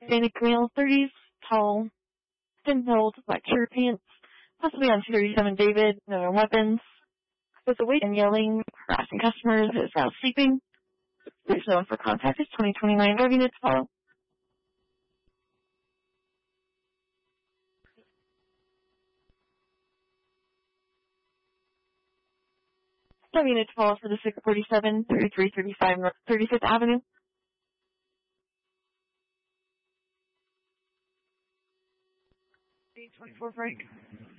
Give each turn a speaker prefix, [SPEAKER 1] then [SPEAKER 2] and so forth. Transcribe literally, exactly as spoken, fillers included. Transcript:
[SPEAKER 1] Hispanic male, thirties, tall, thin-filled, black shirt pants, possibly on two thirty-seven David, no weapons, with the weight and yelling, harassing customers, is now sleeping. There's no one for contact. It's twenty twenty-nine driving to Tupelo. Driving to Tupelo for the six forty-seven, thirty-three thirty-five North thirty-fifth Avenue. eight twenty-four Frank.